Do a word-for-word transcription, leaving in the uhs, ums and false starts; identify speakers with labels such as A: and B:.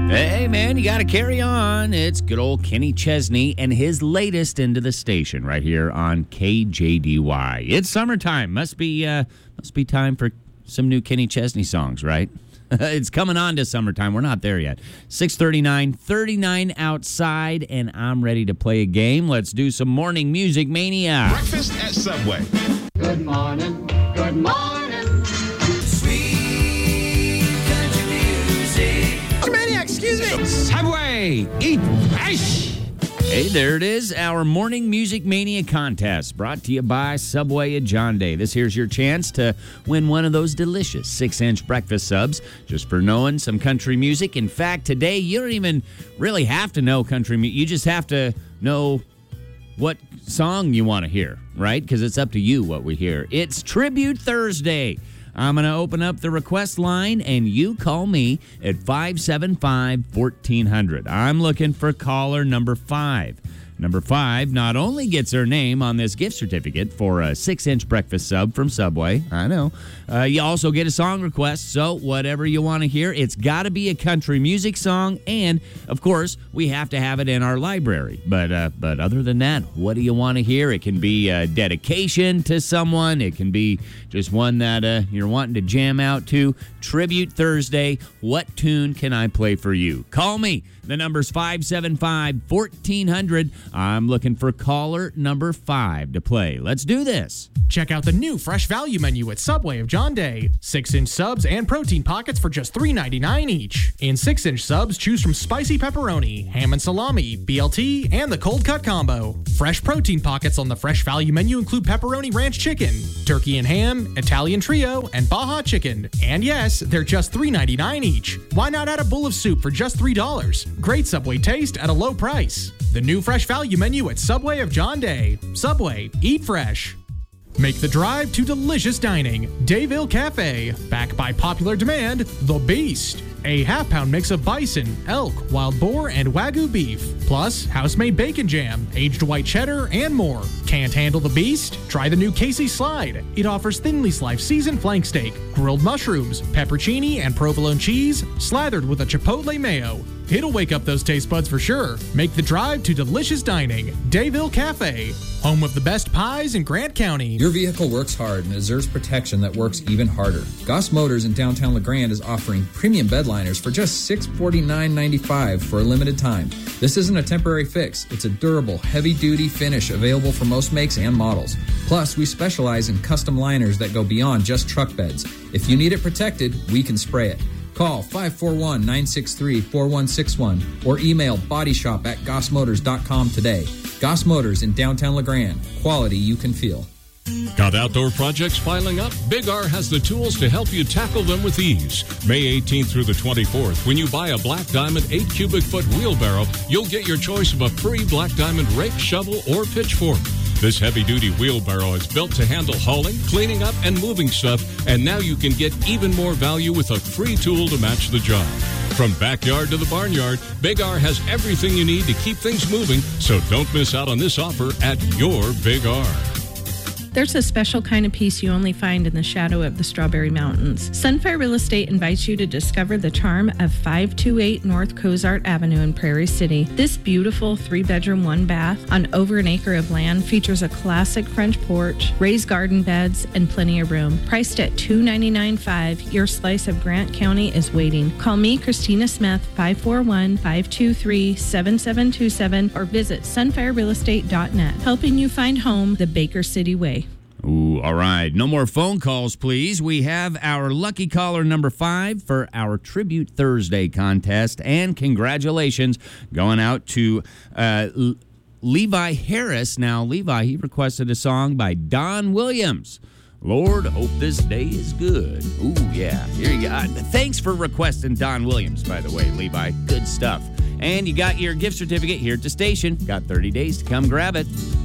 A: Hey, man, you got to carry on. It's good old Kenny Chesney and his latest into the station right here on K J D Y. It's summertime. Must be uh, must be time for some new Kenny Chesney songs, right? It's coming on to summertime. We're not there yet. six thirty-nine, thirty-nine outside, and I'm ready to play a game. Let's do some morning music mania.
B: Breakfast at Subway.
C: Good morning, good morning.
D: Sweet country music.
B: Maniac, excuse me.
E: Subway, eat fresh.
A: Hey, there it is, our Morning Music Mania contest, brought to you by Subway at John Day. This here's your chance to win one of those delicious six-inch breakfast subs just for knowing some country music. In fact, today, you don't even really have to know country music. You just have to know what song you want to hear, right? Because it's up to you what we hear. It's Tribute Thursday. I'm going to open up the request line, and you call me at five seven five, fourteen hundred. I'm looking for caller number five. Number five not only gets her name on this gift certificate for a six-inch breakfast sub from Subway, I know, uh, you also get a song request, so whatever you want to hear, it's got to be a country music song, and, of course, we have to have it in our library. But uh, but other than that, what do you want to hear? It can be a dedication to someone. It can be just one that uh, you're wanting to jam out to. Tribute Thursday, what tune can I play for you? Call me. The number's five seven five, fourteen hundred. I'm looking for caller number five to play. Let's do this.
F: Check out the new Fresh Value menu at Subway of John Day. Six-inch subs and protein pockets for just three ninety-nine each. In six-inch subs, choose from spicy pepperoni, ham and salami, B L T, and the cold cut combo. Fresh protein pockets on the Fresh Value menu include pepperoni ranch chicken, turkey and ham, Italian trio, and Baja chicken. And yes, they're just three ninety-nine each. Why not add a bowl of soup for just three dollars? Great Subway taste at a low price. The new Fresh Value menu at Subway of John Day. Subway, eat fresh. Make the drive to delicious dining. Dayville Cafe. Backed by popular demand, The Beast. A half-pound mix of bison, elk, wild boar, and Wagyu beef. Plus, house-made bacon jam, aged white cheddar, and more. Can't handle the beast? Try the new Casey Slide. It offers thinly sliced seasoned flank steak, grilled mushrooms, peppercini, and provolone cheese, slathered with a chipotle mayo. It'll wake up those taste buds for sure. Make the drive to delicious dining. Dayville Cafe. Home of the best pies in Grant County.
G: Your vehicle works hard and deserves protection that works even harder. Goss Motors in downtown LeGrand is offering premium bed liners for just six hundred forty-nine dollars and ninety-five cents for a limited time. This isn't a temporary fix. It's a durable, heavy-duty finish available for most makes and models. Plus, we specialize in custom liners that go beyond just truck beds. If you need it protected, we can spray it. Call five four one, nine six three, four one six one or email bodyshop at goss motors dot com today. Goss Motors in downtown LeGrand. Quality you can feel.
H: Got outdoor projects piling up? Big R has the tools to help you tackle them with ease. May eighteenth through the twenty-fourth, when you buy a Black Diamond eight cubic foot wheelbarrow, you'll get your choice of a free Black Diamond rake, shovel, or pitchfork. This heavy-duty wheelbarrow is built to handle hauling, cleaning up, and moving stuff, and now you can get even more value with a free tool to match the job. From backyard to the barnyard, Big R has everything you need to keep things moving, so don't miss out on this offer at your Big R.
I: There's a special kind of peace you only find in the shadow of the Strawberry Mountains. Sunfire Real Estate invites you to discover the charm of five two eight North Cozart Avenue in Prairie City. This beautiful three-bedroom, one-bath on over an acre of land features a classic French porch, raised garden beds, and plenty of room. Priced at two hundred ninety-nine dollars and five dollars, your slice of Grant County is waiting. Call me, Christina Smith, five four one, five two three, seven seven two seven, or visit sunfire real estate dot net, helping you find home the Baker City way.
A: Ooh, all right. No more phone calls, please. We have our lucky caller number five for our Tribute Thursday contest. And congratulations going out to uh, L- Levi Harris. Now, Levi, he requested a song by Don Williams. Lord, hope this day is good. Ooh, yeah. Here you go. Thanks for requesting Don Williams, by the way, Levi. Good stuff. And you got your gift certificate here at the station. Got thirty days to come grab it.